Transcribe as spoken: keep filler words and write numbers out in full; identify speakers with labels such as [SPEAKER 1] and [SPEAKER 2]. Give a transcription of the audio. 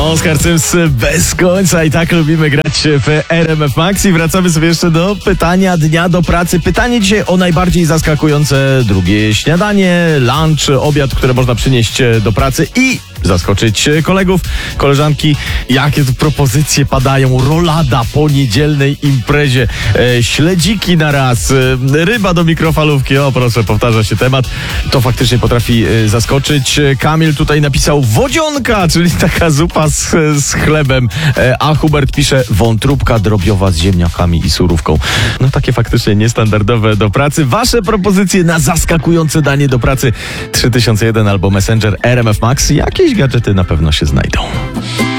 [SPEAKER 1] Oskar Cyms bez końca i tak lubimy grać w R M F Max i wracamy sobie jeszcze do pytania dnia do pracy. Pytanie dzisiaj o najbardziej zaskakujące drugie śniadanie, lunch, obiad, które można przynieść do pracy i zaskoczyć kolegów, koleżanki. Jakie tu propozycje padają? Rolada po niedzielnej imprezie, e, śledziki na raz, e, ryba do mikrofalówki. O proszę, powtarza się temat. To faktycznie potrafi e, zaskoczyć. Kamil tutaj napisał wodzionka, czyli taka zupa z, z chlebem, e, a Hubert pisze wątróbka drobiowa z ziemniakami i surówką. No takie faktycznie niestandardowe do pracy. Wasze propozycje na zaskakujące danie do pracy trzy tysiące jeden albo Messenger R M F Max. Jakieś gadżety na pewno się znajdą.